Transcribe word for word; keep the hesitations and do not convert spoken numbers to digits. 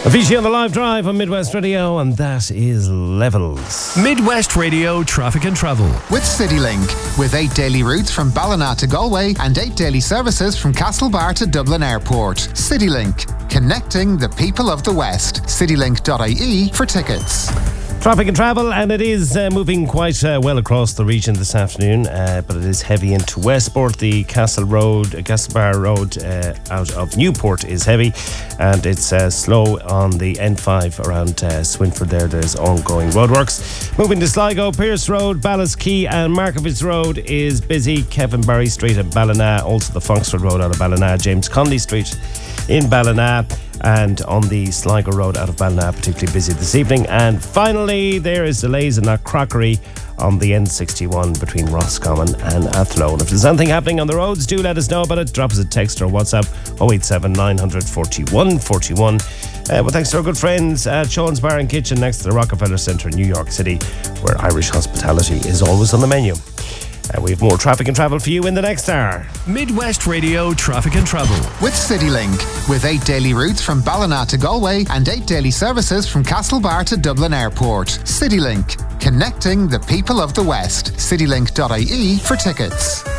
Avicii on the live drive on Midwest Radio, and that is Levels. Midwest Radio Traffic and Travel. With CityLink. With eight daily routes from Ballina to Galway and eight daily services from Castlebar to Dublin Airport. CityLink. Connecting the people of the West. citylink dot I E for tickets. Traffic and travel, and it is uh, moving quite uh, well across the region this afternoon, uh, but it is heavy into Westport. The Castle Road, uh, Castlebar Road uh, out of Newport is heavy, and it's uh, slow on the N five around uh, Swinford there. There's ongoing roadworks. Moving to Sligo, Pierce Road, Ballasquey and Markovitz Road is busy. Kevin Barry Street at Ballina, also the Fonksford Road out of Ballina, James Conley Street in Ballina, and on the Sligo Road out of Ballina, particularly busy this evening. And finally, there is delays in that crockery on the N sixty-one between Roscommon and Athlone. If there's anything happening on the roads, do let us know about it. Drop us a text or WhatsApp oh eight seven nine forty-one forty-one. Uh, well, thanks to our good friends at Sean's Bar and Kitchen next to the Rockefeller Centre in New York City, where Irish hospitality is always on the menu. And we have more traffic and travel for you in the next hour. Midwest Radio Traffic and Travel. With CityLink. With eight daily routes from Ballina to Galway and eight daily services from Castlebar to Dublin Airport. CityLink. Connecting the people of the West. citylink dot I E for tickets.